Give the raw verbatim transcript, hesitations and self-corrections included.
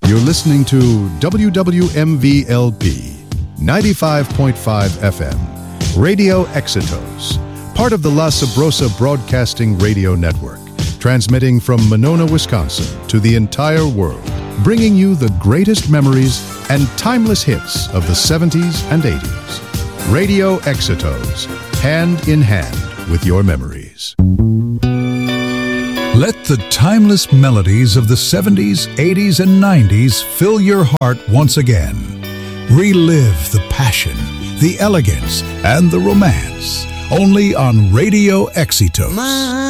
You're listening to W W M V L P ninety-five point five F M, Radio Exitos, part of the La Sabrosa Broadcasting Radio Network, transmitting from Monona, Wisconsin to the entire world, bringing you the greatest memories and timeless hits of the seventies and eighties. Radio Exitos, hand in hand with your memories. Let the timeless melodies of the seventies, eighties, and nineties fill your heart once again. Relive the passion, the elegance, and the romance, only on Radio Exitos.